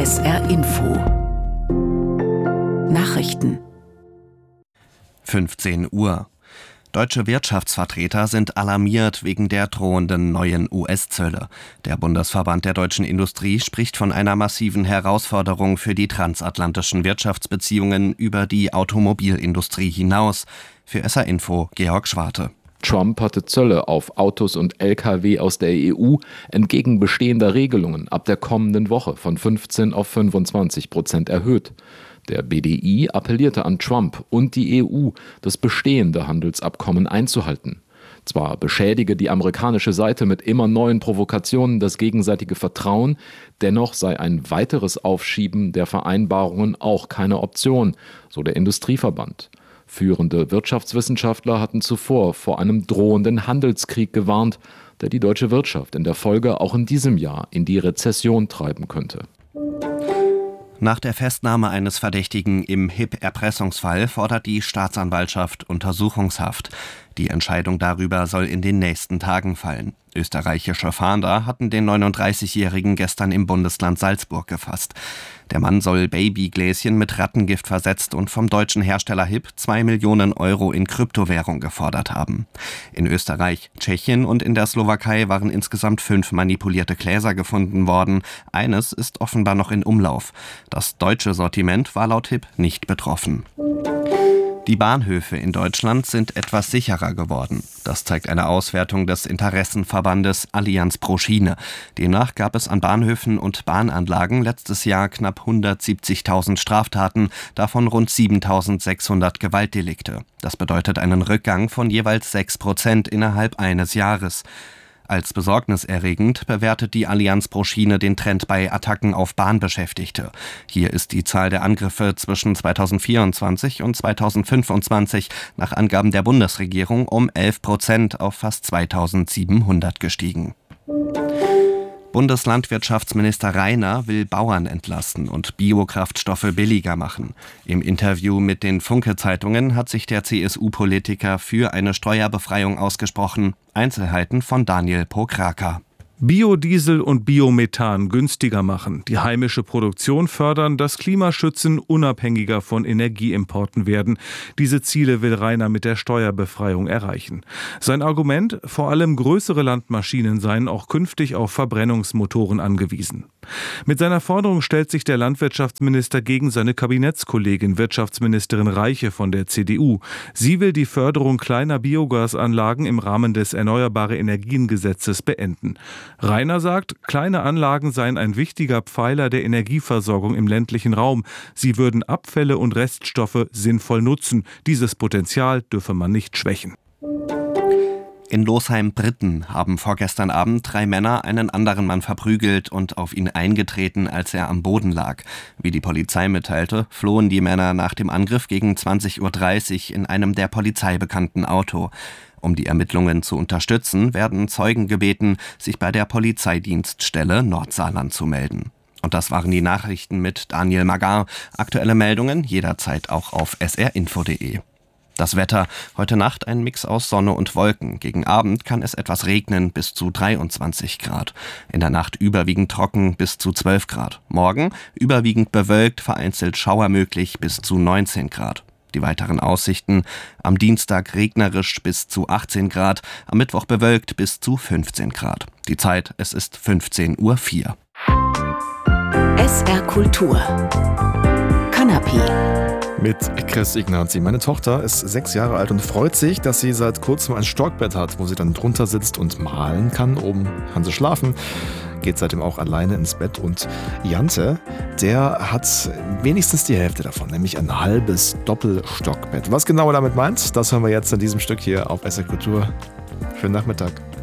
SR Info Nachrichten 15 Uhr. Deutsche Wirtschaftsvertreter sind alarmiert wegen der drohenden neuen US-Zölle. Der Bundesverband der deutschen Industrie spricht von einer massiven Herausforderung für die transatlantischen Wirtschaftsbeziehungen über die Automobilindustrie hinaus. Für SR Info Georg Schwarte. Trump hatte Zölle auf Autos und Lkw aus der EU entgegen bestehender Regelungen ab der kommenden Woche von 15 auf 25% erhöht. Der BDI appellierte an Trump und die EU, das bestehende Handelsabkommen einzuhalten. Zwar beschädige die amerikanische Seite mit immer neuen Provokationen das gegenseitige Vertrauen, dennoch sei ein weiteres Aufschieben der Vereinbarungen auch keine Option, so der Industrieverband. Führende Wirtschaftswissenschaftler hatten zuvor vor einem drohenden Handelskrieg gewarnt, der die deutsche Wirtschaft in der Folge auch in diesem Jahr in die Rezession treiben könnte. Nach der Festnahme eines Verdächtigen im HIP-Erpressungsfall fordert die Staatsanwaltschaft Untersuchungshaft. Die Entscheidung darüber soll in den nächsten Tagen fallen. Österreichische Fahnder hatten den 39-Jährigen gestern im Bundesland Salzburg gefasst. Der Mann soll Babygläschen mit Rattengift versetzt und vom deutschen Hersteller HIP 2 Millionen Euro in Kryptowährung gefordert haben. In Österreich, Tschechien und in der Slowakei waren insgesamt 5 manipulierte Gläser gefunden worden. Eines ist offenbar noch in Umlauf. Das deutsche Sortiment war laut HIP nicht betroffen. Die Bahnhöfe in Deutschland sind etwas sicherer geworden. Das zeigt eine Auswertung des Interessenverbandes Allianz pro Schiene. Demnach gab es an Bahnhöfen und Bahnanlagen letztes Jahr knapp 170.000 Straftaten, davon rund 7.600 Gewaltdelikte. Das bedeutet einen Rückgang von jeweils 6% innerhalb eines Jahres. Als besorgniserregend bewertet die Allianz pro Schiene den Trend bei Attacken auf Bahnbeschäftigte. Hier ist die Zahl der Angriffe zwischen 2024 und 2025 nach Angaben der Bundesregierung um 11% auf fast 2.700 gestiegen. Bundeslandwirtschaftsminister Rainer will Bauern entlasten und Biokraftstoffe billiger machen. Im Interview mit den Funke-Zeitungen hat sich der CSU-Politiker für eine Steuerbefreiung ausgesprochen. Einzelheiten von Daniel Pokraka. Biodiesel und Biomethan günstiger machen, die heimische Produktion fördern, das Klima schützen, unabhängiger von Energieimporten werden. Diese Ziele will Rainer mit der Steuerbefreiung erreichen. Sein Argument: vor allem größere Landmaschinen seien auch künftig auf Verbrennungsmotoren angewiesen. Mit seiner Forderung stellt sich der Landwirtschaftsminister gegen seine Kabinettskollegin Wirtschaftsministerin Reiche von der CDU. Sie will die Förderung kleiner Biogasanlagen im Rahmen des Erneuerbare-Energien-Gesetzes beenden. Rainer sagt, kleine Anlagen seien ein wichtiger Pfeiler der Energieversorgung im ländlichen Raum. Sie würden Abfälle und Reststoffe sinnvoll nutzen. Dieses Potenzial dürfe man nicht schwächen. In Losheim-Britten haben vorgestern Abend 3 Männer einen anderen Mann verprügelt und auf ihn eingetreten, als er am Boden lag. Wie die Polizei mitteilte, flohen die Männer nach dem Angriff gegen 20.30 Uhr in einem der Polizei bekannten Auto. Um die Ermittlungen zu unterstützen, werden Zeugen gebeten, sich bei der Polizeidienststelle Nordsaarland zu melden. Und das waren die Nachrichten mit Daniel Magar. Aktuelle Meldungen jederzeit auch auf srinfo.de. Das Wetter: heute Nacht ein Mix aus Sonne und Wolken. Gegen Abend kann es etwas regnen, bis zu 23 Grad. In der Nacht überwiegend trocken, bis zu 12 Grad. Morgen überwiegend bewölkt, vereinzelt Schauer möglich, bis zu 19 Grad. Die weiteren Aussichten: am Dienstag regnerisch bis zu 18 Grad, am Mittwoch bewölkt bis zu 15 Grad. Die Zeit: es ist 15.04 Uhr. SR Kultur Kanapé mit Chris Ignazi. Meine Tochter ist 6 Jahre alt und freut sich, dass sie seit kurzem ein Stockbett hat, wo sie dann drunter sitzt und malen kann. Oben kann sie schlafen, geht seitdem auch alleine ins Bett. Und Jante, der hat wenigstens die Hälfte davon, nämlich ein halbes Doppelstockbett. Was genau er damit meint, das hören wir jetzt in diesem Stück hier auf SR Kultur. Schönen Nachmittag.